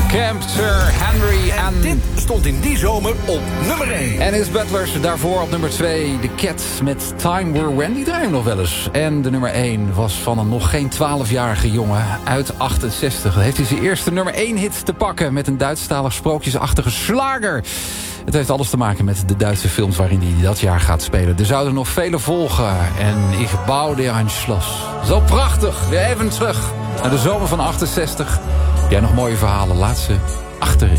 Camp Sir Henry. En dit stond in die zomer op nummer 1. En is Butlers daarvoor op nummer 2. The Cat met Time Were When. Die draaien we nog wel eens. En de nummer 1 was van een nog geen 12-jarige jongen uit 68. Heeft hij zijn eerste nummer 1 hit te pakken met een Duitsstalig sprookjesachtige slager. Het heeft alles te maken met de Duitse films waarin hij dat jaar gaat spelen. Er zouden nog vele volgen. En ik bouw dir ein Schloss. Zo prachtig. Weer even terug naar de zomer van 68. Jij nog mooie verhalen. Laat ze achterin.